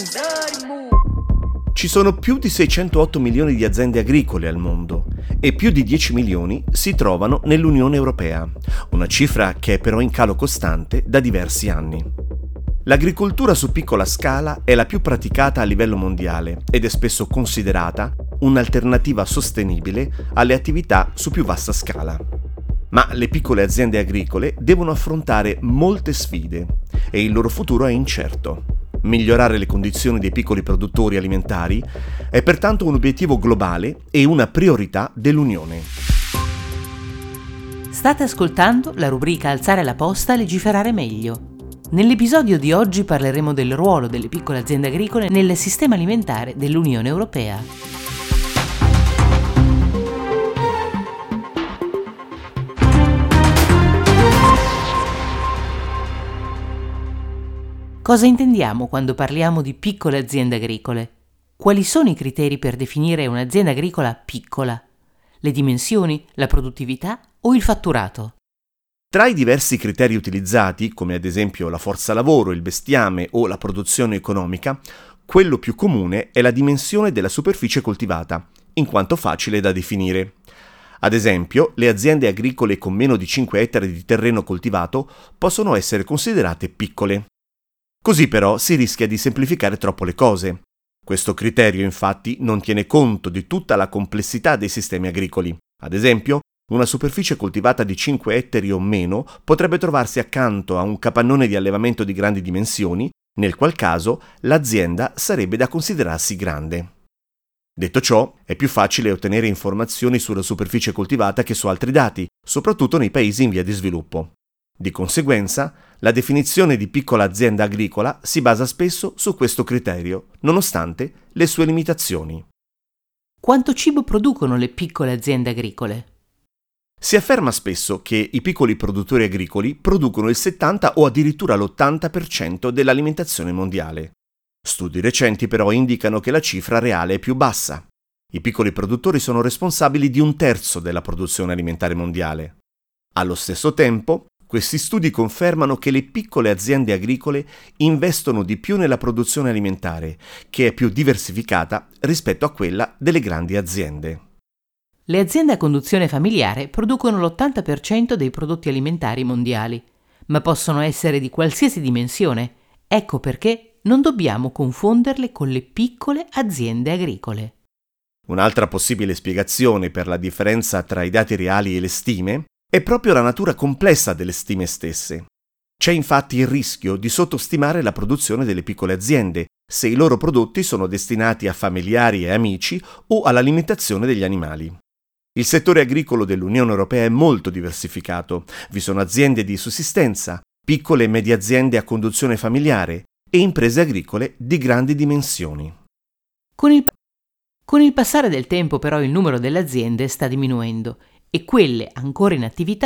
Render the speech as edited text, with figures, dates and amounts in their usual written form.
Ci sono più di 608 milioni di aziende agricole al mondo e più di 10 milioni si trovano nell'Unione Europea, una cifra che è però in calo costante da diversi anni. L'agricoltura su piccola scala è la più praticata a livello mondiale ed è spesso considerata un'alternativa sostenibile alle attività su più vasta scala. Ma le piccole aziende agricole devono affrontare molte sfide e il loro futuro è incerto. Migliorare le condizioni dei piccoli produttori alimentari è pertanto un obiettivo globale e una priorità dell'Unione. State ascoltando la rubrica Alzare la posta e legiferare meglio. Nell'episodio di oggi parleremo del ruolo delle piccole aziende agricole nel sistema alimentare dell'Unione Europea. Cosa intendiamo quando parliamo di piccole aziende agricole? Quali sono i criteri per definire un'azienda agricola piccola? Le dimensioni, la produttività o il fatturato? Tra i diversi criteri utilizzati, come ad esempio la forza lavoro, il bestiame o la produzione economica, quello più comune è la dimensione della superficie coltivata, in quanto facile da definire. Ad esempio, le aziende agricole con meno di 5 ettari di terreno coltivato possono essere considerate piccole. Così però si rischia di semplificare troppo le cose. Questo criterio infatti non tiene conto di tutta la complessità dei sistemi agricoli. Ad esempio, una superficie coltivata di 5 ettari o meno potrebbe trovarsi accanto a un capannone di allevamento di grandi dimensioni, nel qual caso l'azienda sarebbe da considerarsi grande. Detto ciò, è più facile ottenere informazioni sulla superficie coltivata che su altri dati, soprattutto nei paesi in via di sviluppo. Di conseguenza, la definizione di piccola azienda agricola si basa spesso su questo criterio, nonostante le sue limitazioni. Quanto cibo producono le piccole aziende agricole? Si afferma spesso che i piccoli produttori agricoli producono il 70 o addirittura l'80% dell'alimentazione mondiale. Studi recenti però indicano che la cifra reale è più bassa. I piccoli produttori sono responsabili di 1/3 della produzione alimentare mondiale. Allo stesso tempo, questi studi confermano che le piccole aziende agricole investono di più nella produzione alimentare, che è più diversificata rispetto a quella delle grandi aziende. Le aziende a conduzione familiare producono l'80% dei prodotti alimentari mondiali, ma possono essere di qualsiasi dimensione. Ecco perché non dobbiamo confonderle con le piccole aziende agricole. Un'altra possibile spiegazione per la differenza tra i dati reali e le stime è proprio la natura complessa delle stime stesse. C'è infatti il rischio di sottostimare la produzione delle piccole aziende se i loro prodotti sono destinati a familiari e amici o all'alimentazione degli animali. Il settore agricolo dell'Unione Europea è molto diversificato. Vi sono aziende di sussistenza, piccole e medie aziende a conduzione familiare e imprese agricole di grandi dimensioni. Con il passare del tempo però il numero delle aziende sta diminuendo e quelle ancora in attività